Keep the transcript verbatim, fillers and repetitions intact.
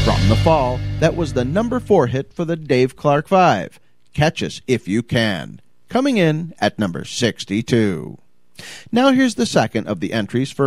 From the fall, that was the number four hit for the Dave Clark Five, Catch Us If You Can, coming in at number sixty-two. Now here's the second of the entries for